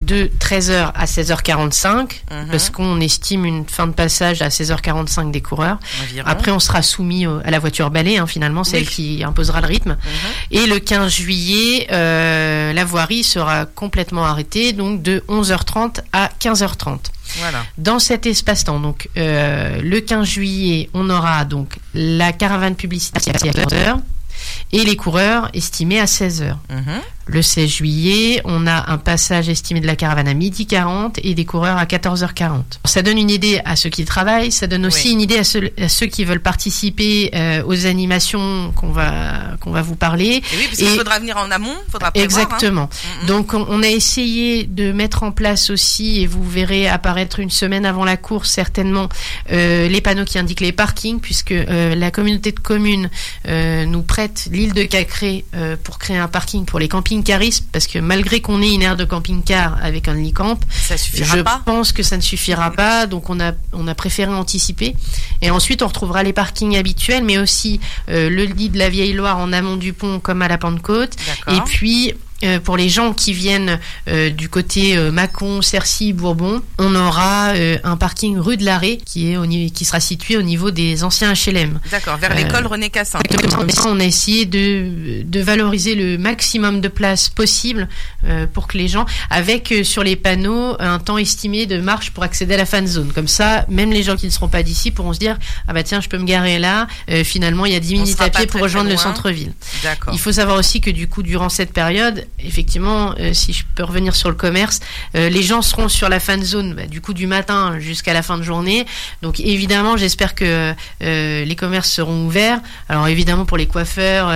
de 13h à 16h45, parce qu'on estime une fin de passage à 16h45 des coureurs. Environ. Après, on sera soumis à la voiture balai, finalement, c'est elle qui imposera le rythme. Et le 15 juillet, la voirie sera complètement arrêtée, donc de 11h30 à 15h30. Voilà. Dans cet espace-temps, donc le 15 juillet, on aura donc la caravane publicitaire à 16h et les coureurs estimés à 16h. Le 16 juillet, on a un passage estimé de la caravane à 12h40 et des coureurs à 14h40. Ça donne une idée à ceux qui travaillent, ça donne aussi une idée à ceux qui veulent participer aux animations qu'on va vous parler. Et oui, parce qu'il faudra venir en amont, il faudra prévoir. Exactement. Donc on a essayé de mettre en place aussi, et vous verrez apparaître une semaine avant la course certainement, les panneaux qui indiquent les parkings, puisque la communauté de communes nous prête l'île de Cacré pour créer un parking pour les camping-caristes, parce que malgré qu'on ait une aire de camping-car avec un Onlycamp, je pense que ça ne suffira pas, donc on a préféré anticiper. Et ensuite on retrouvera les parkings habituels, mais aussi le lit de la Vieille Loire en amont du pont comme à la Pentecôte. Et puis pour les gens qui viennent du côté Mâcon, Cercy, Bourbon, on aura un parking rue de l'Arrêt qui sera situé au niveau des anciens HLM. D'accord, vers l'école René Cassin. On a essayé de valoriser le maximum de places possible pour que les gens, avec sur les panneaux un temps estimé de marche pour accéder à la fan zone. Comme ça, même les gens qui ne seront pas d'ici pourront se dire « Ah bah tiens, je peux me garer là, finalement il y a 10 minutes à pied pour rejoindre le centre-ville ». Il faut savoir aussi que du coup, durant cette période, effectivement, si je peux revenir sur le commerce, les gens seront sur la fan zone du coup du matin jusqu'à la fin de journée. Donc évidemment, j'espère que les commerces seront ouverts. Alors évidemment, pour les coiffeurs,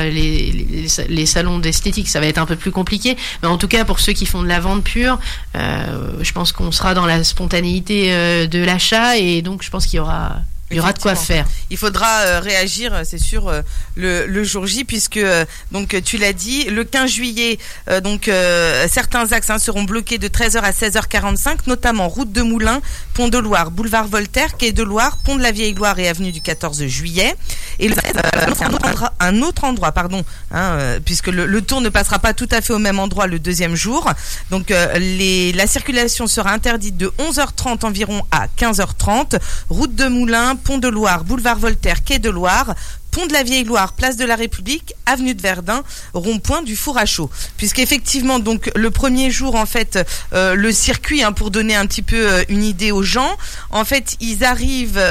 les salons d'esthétique, ça va être un peu plus compliqué. Mais en tout cas, pour ceux qui font de la vente pure, je pense qu'on sera dans la spontanéité de l'achat, et donc je pense qu'il y aura de quoi faire. Il faudra réagir, c'est sûr, le jour J, puisque donc tu l'as dit, le 15 juillet, certains axes seront bloqués de 13h à 16h45, notamment route de Moulins, Pont de Loire, boulevard Voltaire, quai de Loire, pont de la Vieille Loire et avenue du 14 juillet. Et le 16, un autre endroit, puisque le tour ne passera pas tout à fait au même endroit le deuxième jour. Donc la circulation sera interdite de 11h30 environ à 15h30, route de Moulins, Pont de Loire, boulevard Voltaire, quai de Loire, Pont de la Vieille Loire, place de la République, avenue de Verdun, rond-point du Four à Chaud. Puisqu'effectivement, donc, le premier jour, en fait, le circuit, pour donner un petit peu une idée aux gens, en fait, ils arrivent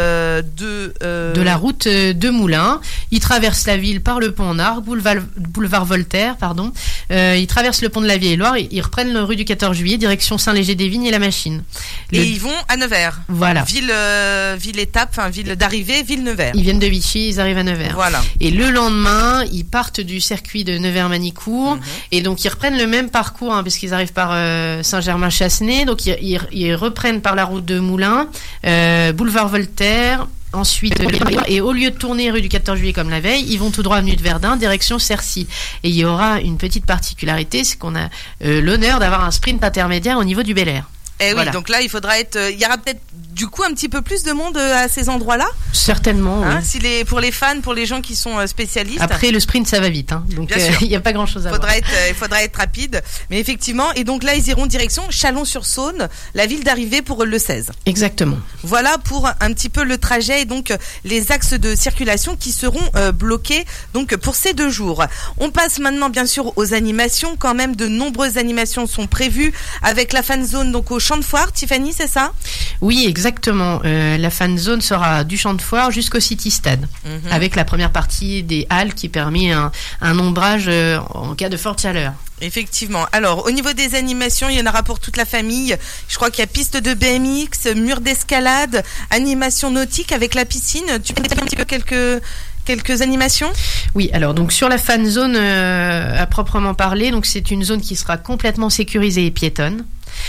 de la route de Moulins. Ils traversent la ville par le pont en arc, boulevard Voltaire, pardon. Ils traversent le pont de la Vieille Loire et ils reprennent la rue du 14 juillet, direction Saint-Léger-des-Vignes et la Machine. Et ils vont à Nevers. Voilà. Ville étape, ville d'arrivée, ville Nevers. Ils viennent de Vichy, ils arrivent à Nevers. Voilà. Et le lendemain, ils partent du circuit de Nevers-Manicourt, et donc ils reprennent le même parcours, parce qu'ils arrivent par Saint-Germain-Chassenay, donc ils reprennent par la route de Moulins, boulevard Voltaire. Ensuite, et au lieu de tourner rue du 14 juillet comme la veille, ils vont tout droit avenue de Verdun, direction Cercy. Et il y aura une petite particularité, c'est qu'on a l'honneur d'avoir un sprint intermédiaire au niveau du Bel Air. Eh oui, donc là, il y aura peut-être du coup un petit peu plus de monde à ces endroits-là. Certainement. Oui. Pour les fans, pour les gens qui sont spécialistes. Après, le sprint, ça va vite, donc il n'y a pas grand-chose à voir. Il faudra être rapide, mais effectivement. Et donc là, ils iront direction Chalon-sur-Saône, la ville d'arrivée pour le 16. Exactement. Voilà pour un petit peu le trajet et donc les axes de circulation qui seront bloqués donc pour ces 2 jours. On passe maintenant bien sûr aux animations. Quand même, de nombreuses animations sont prévues avec la fan zone donc au Champ de Foire. Tiffany, c'est ça ? Oui, exactement. La fan zone sera du Champ de Foire jusqu'au City Stade, avec la première partie des halles qui permet un ombrage en cas de forte chaleur. Effectivement. Alors, au niveau des animations, il y en aura pour toute la famille. Je crois qu'il y a piste de BMX, mur d'escalade, animation nautique avec la piscine. Tu peux nous dire un petit peu quelques animations ? Oui, alors donc sur la fan zone à proprement parler, donc c'est une zone qui sera complètement sécurisée et piétonne.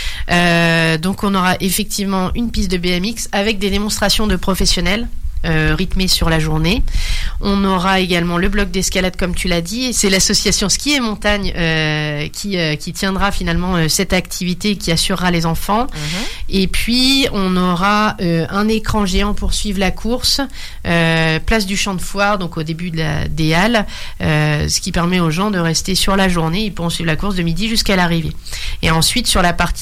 Donc on aura effectivement une piste de BMX avec des démonstrations de professionnels rythmées sur la journée. On aura également le bloc d'escalade comme tu l'as dit, et c'est l'association Ski et Montagne qui tiendra finalement cette activité, qui assurera les enfants. Et puis on aura un écran géant pour suivre la course, place du Champ de Foire, donc au début des halles, ce qui permet aux gens de rester sur la journée. Ils pourront suivre la course de midi jusqu'à l'arrivée. Et ensuite sur la partie